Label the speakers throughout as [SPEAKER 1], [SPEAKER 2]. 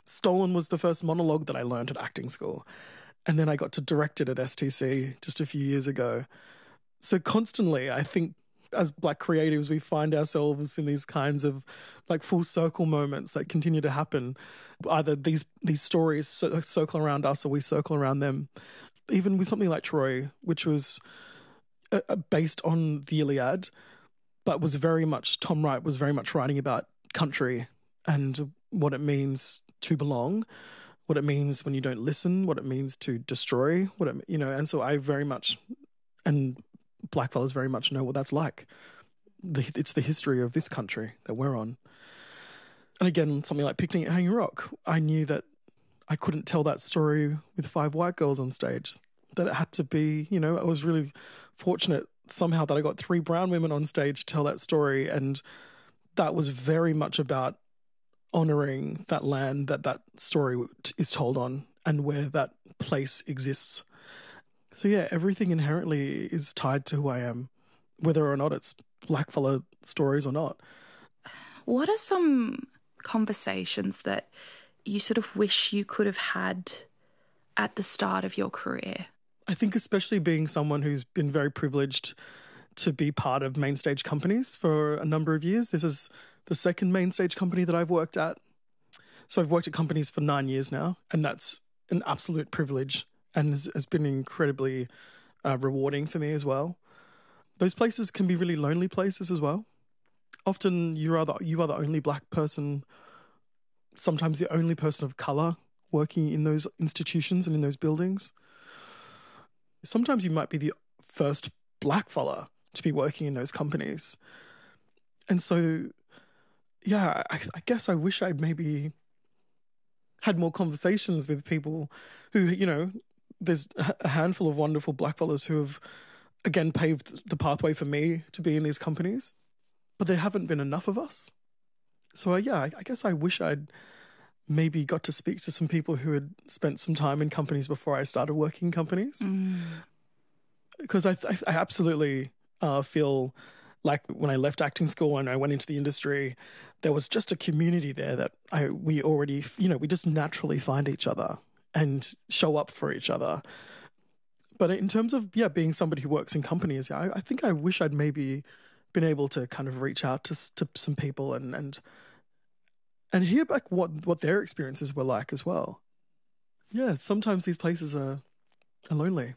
[SPEAKER 1] Stolen was the first monologue that I learned at acting school. And then I got to direct it at STC just a few years ago. So constantly, I think as Black creatives, we find ourselves in these kinds of like full circle moments that continue to happen. Either these stories circle around us or we circle around them. Even with something like Troy, which was based on the Iliad, but was very much, Tom Wright was very much writing about country and what it means to belong, what it means when you don't listen, what it means to destroy, and so I very much, and blackfellas very much know what that's like. It's the history of this country that we're on. And again, something like Picnic at Hanging Rock, I knew that I couldn't tell that story with 5 white girls on stage, that it had to be, I was really fortunate somehow that I got 3 brown women on stage to tell that story. And that was very much about honouring that land that story is told on and where that place exists. So yeah, everything inherently is tied to who I am, whether or not it's blackfella stories or not.
[SPEAKER 2] What are some conversations that you sort of wish you could have had at the start of your career?
[SPEAKER 1] I think especially being someone who's been very privileged to be part of main stage companies for a number of years. This is the second main stage company that I've worked at. So I've worked at companies for 9 years now, and that's an absolute privilege and has been incredibly rewarding for me as well. Those places can be really lonely places as well. Often you are the only Black person, sometimes the only person of colour working in those institutions and in those buildings. Sometimes you might be the first Black fella to be working in those companies. And so, yeah, I guess I wish I'd maybe had more conversations with people who, there's a handful of wonderful Black fellas who have, again, paved the pathway for me to be in these companies, but there haven't been enough of us. So, I guess I wish I'd maybe got to speak to some people who had spent some time in companies before I started working in companies. Because I absolutely feel like when I left acting school and I went into the industry, there was just a community there that we already, we just naturally find each other and show up for each other. But in terms of, being somebody who works in companies, I think I wish I'd maybe been able to kind of reach out to some people and hear back what their experiences were like as well. Yeah, sometimes these places are lonely.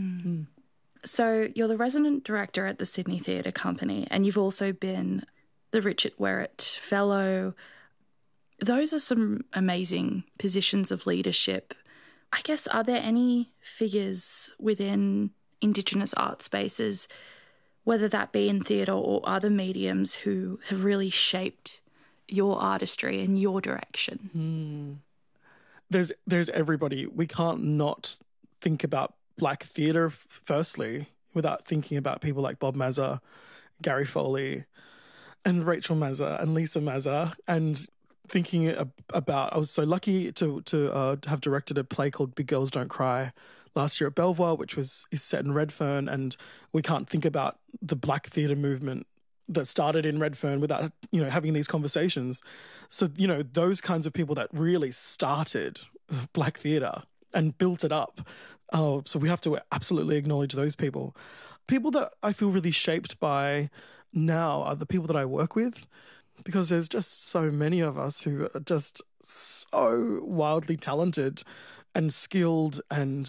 [SPEAKER 2] So you're the resident director at the Sydney Theatre Company, and you've also been the Richard Wherrett Fellow. Those are some amazing positions of leadership. I guess, are there any figures within Indigenous art spaces, whether that be in theatre or other mediums, who have really shaped your artistry and your direction?
[SPEAKER 1] There's everybody. We can't not think about Black theatre, firstly, without thinking about people like Bob Mazza, Gary Foley, and Rachel Mazza, and Lisa Mazza, and thinking about, I was so lucky to have directed a play called Big Girls Don't Cry last year at Belvoir, which is set in Redfern, and we can't think about the Black theatre movement that started in Redfern without, having these conversations. So, those kinds of people that really started Black theatre and built it up. So we have to absolutely acknowledge those people. People that I feel really shaped by now are the people that I work with, because there's just so many of us who are just so wildly talented and skilled and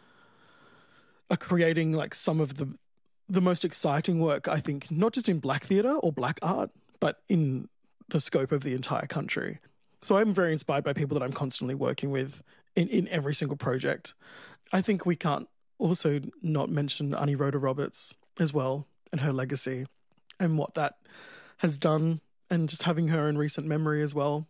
[SPEAKER 1] are creating like some of the most exciting work, I think, not just in Black theatre or Black art, but in the scope of the entire country. So I'm very inspired by people that I'm constantly working with in every single project. I think we can't also not mention Annie Rhoda Roberts as well, and her legacy and what that has done, and just having her in recent memory as well.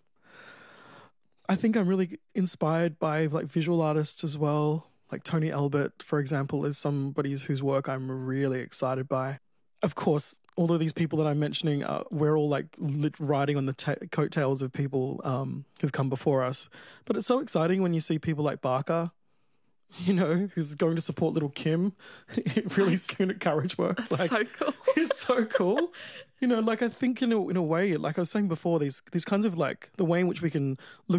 [SPEAKER 1] I think I'm really inspired by like visual artists as well. Like Tony Albert, for example, is somebody whose work I'm really excited by. Of course, all of these people that I'm mentioning, we're all like riding on the coattails of people who've come before us. But it's so exciting when you see people like Barker, who's going to support little Kim really soon at Courage Works.
[SPEAKER 2] That's so cool.
[SPEAKER 1] It's so cool. I think in a way, like I was saying before, these kinds of like the way in which we can look